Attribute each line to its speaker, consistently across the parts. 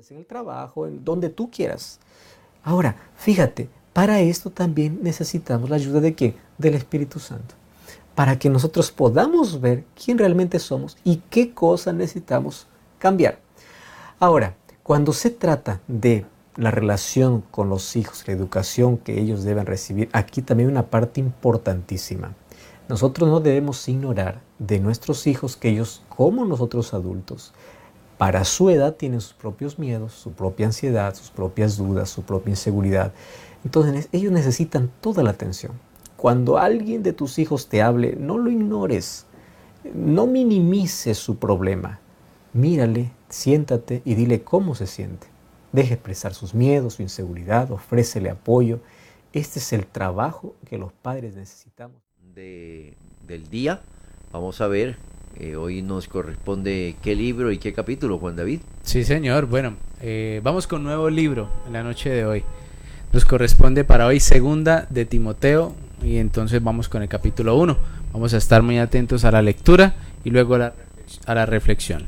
Speaker 1: problemas en el trabajo, en donde tú quieras. Ahora, fíjate, para esto también necesitamos la ayuda ¿de quién? Del Espíritu Santo. Para que nosotros podamos ver quién realmente somos y qué cosas necesitamos cambiar. Ahora, cuando se trata de la relación con los hijos, la educación que ellos deben recibir, aquí también hay una parte importantísima. Nosotros no debemos ignorar de nuestros hijos que ellos, como nosotros adultos, para su edad tienen sus propios miedos, su propia ansiedad, sus propias dudas, su propia inseguridad. Entonces ellos necesitan toda la atención. Cuando alguien de tus hijos te hable, no lo ignores, no minimices su problema. Mírale, siéntate y dile cómo se siente. Deja expresar sus miedos, su inseguridad, ofrécele apoyo. Este es el trabajo que los padres necesitamos.
Speaker 2: Del día, vamos a ver, hoy nos corresponde qué libro y qué capítulo, Juan David.
Speaker 3: Sí, señor. Bueno, vamos con un nuevo libro en la noche de hoy. Nos corresponde para hoy Segunda de Timoteo y entonces vamos con el capítulo 1. Vamos a estar muy atentos a la lectura y luego a la reflexión.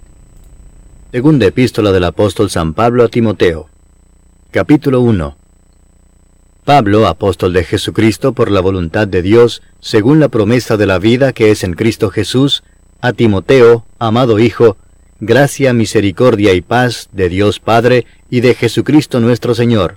Speaker 4: Segunda epístola del apóstol San Pablo a Timoteo. Capítulo 1. Pablo, apóstol de Jesucristo por la voluntad de Dios, según la promesa de la vida que es en Cristo Jesús, a Timoteo, amado Hijo, gracia, misericordia y paz de Dios Padre y de Jesucristo nuestro Señor.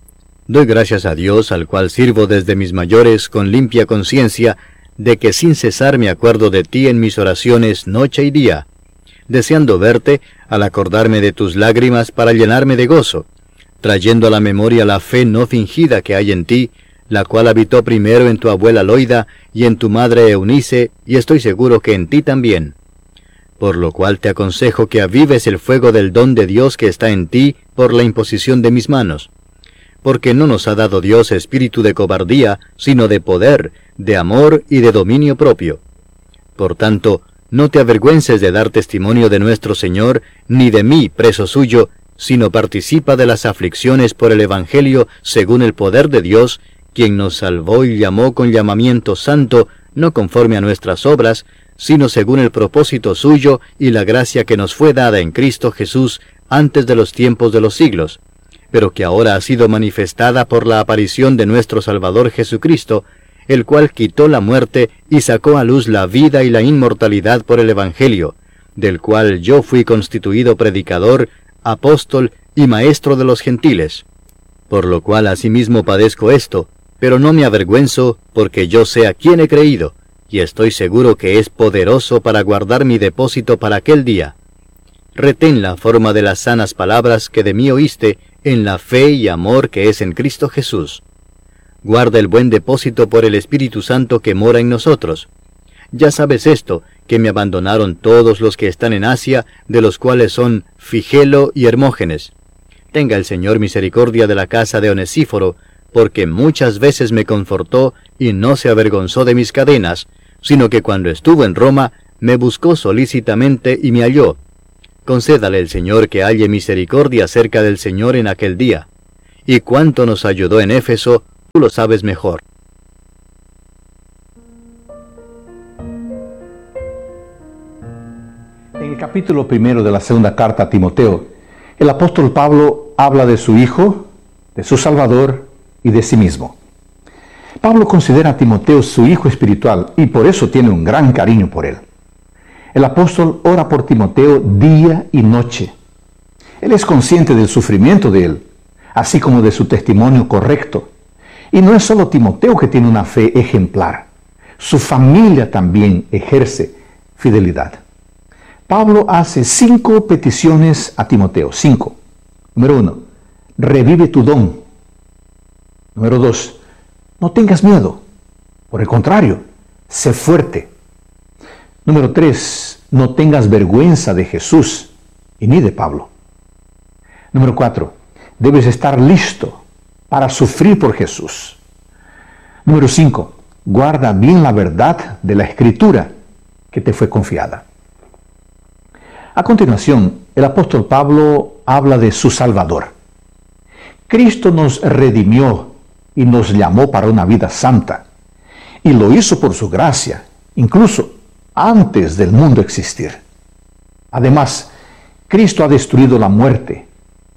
Speaker 4: Doy gracias a Dios, al cual sirvo desde mis mayores con limpia conciencia, de que sin cesar me acuerdo de ti en mis oraciones noche y día, deseando verte al acordarme de tus lágrimas para llenarme de gozo, trayendo a la memoria la fe no fingida que hay en ti, la cual habitó primero en tu abuela Loida y en tu madre Eunice, y estoy seguro que en ti también. Por lo cual te aconsejo que avives el fuego del don de Dios que está en ti por la imposición de mis manos. Porque no nos ha dado Dios espíritu de cobardía, sino de poder, de amor y de dominio propio. Por tanto, no te avergüences de dar testimonio de nuestro Señor, ni de mí, preso suyo, sino participa de las aflicciones por el Evangelio según el poder de Dios, quien nos salvó y llamó con llamamiento santo, no conforme a nuestras obras, sino según el propósito suyo y la gracia que nos fue dada en Cristo Jesús antes de los tiempos de los siglos, pero que ahora ha sido manifestada por la aparición de nuestro Salvador Jesucristo, el cual quitó la muerte y sacó a luz la vida y la inmortalidad por el Evangelio, del cual yo fui constituido predicador, apóstol y maestro de los gentiles. Por lo cual asimismo padezco esto, pero no me avergüenzo, porque yo sé a quién he creído, y estoy seguro que es poderoso para guardar mi depósito para aquel día. Retén la forma de las sanas palabras que de mí oíste, en la fe y amor que es en Cristo Jesús. Guarda el buen depósito por el Espíritu Santo que mora en nosotros. Ya sabes esto, que me abandonaron todos los que están en Asia, de los cuales son Figelo y Hermógenes. Tenga el Señor misericordia de la casa de Onesíforo, porque muchas veces me confortó y no se avergonzó de mis cadenas, sino que cuando estuvo en Roma, me buscó solícitamente y me halló. Concédale el Señor que halle misericordia cerca del Señor en aquel día. Y cuánto nos ayudó en Éfeso, tú lo sabes mejor.
Speaker 5: En el capítulo 1 de la segunda carta a Timoteo, el apóstol Pablo habla de su hijo, de su Salvador y de sí mismo. Pablo considera a Timoteo su hijo espiritual y por eso tiene un gran cariño por él. El apóstol ora por Timoteo día y noche. Él es consciente del sufrimiento de él, así como de su testimonio correcto. Y no es solo Timoteo que tiene una fe ejemplar. Su familia también ejerce fidelidad. Pablo hace 5 peticiones a Timoteo. 5. Número 1, revive tu don. Número 2, no tengas miedo. Por el contrario, sé fuerte. Número 3, no tengas vergüenza de Jesús y ni de Pablo. Número 4, debes estar listo para sufrir por Jesús. Número 5, guarda bien la verdad de la Escritura que te fue confiada. A continuación, el apóstol Pablo habla de su Salvador. Cristo nos redimió y nos llamó para una vida santa, y lo hizo por su gracia, incluso antes del mundo existir. Además, Cristo ha destruido la muerte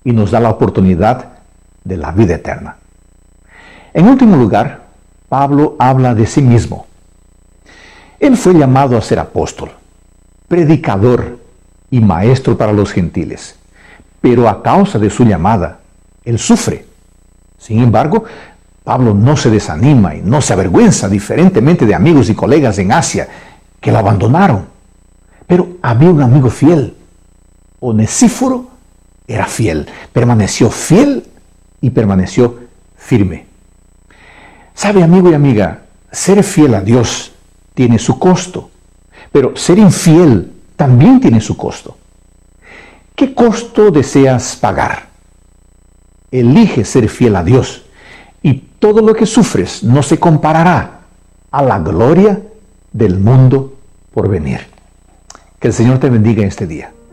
Speaker 5: y nos da la oportunidad de la vida eterna. En último lugar, Pablo habla de sí mismo. Él fue llamado a ser apóstol, predicador y maestro para los gentiles, pero a causa de su llamada, él sufre. Sin embargo, Pablo no se desanima y no se avergüenza, diferentemente de amigos y colegas en Asia que lo abandonaron. Pero había un amigo fiel. Onesíforo era fiel, permaneció fiel y permaneció firme. Sabe, amigo y amiga, ser fiel a Dios tiene su costo, pero ser infiel también tiene su costo. ¿Qué costo deseas pagar? Elige ser fiel a Dios y todo lo que sufres no se comparará a la gloria del mundo por venir. Que el Señor te bendiga en este día.